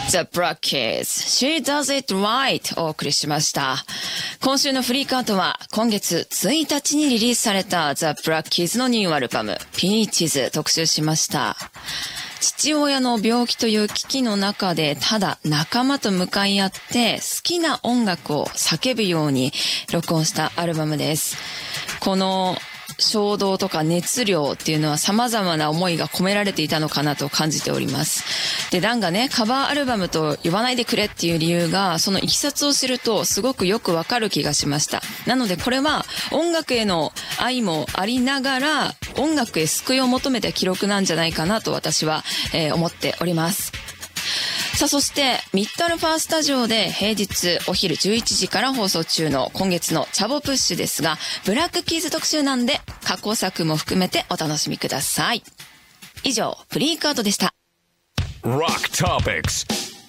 The Black Keys She Does It Right お送りしました。今週のフリーカートは今月1日にリリースされた The Black Keys のニューアルバム Peaches 特集しました。父親の病気という危機の中でただ仲間と向かい合って好きな音楽を叫ぶように録音したアルバムです。この衝動とか熱量っていうのは様々な思いが込められていたのかなと感じております。で、ダンがね、カバーアルバムと呼ばないでくれっていう理由が、そのいきさつを知るとすごくよくわかる気がしました。なのでこれは音楽への愛もありながら、音楽へ救いを求めた記録なんじゃないかなと私は、思っております。さあ、そしてミッドアルファスタジオで平日お昼11時から放送中の今月のチャボプッシュですが、ブラックキーズ特集なんで過去作も含めてお楽しみください。以上、フリーカートでした。 Rock Topics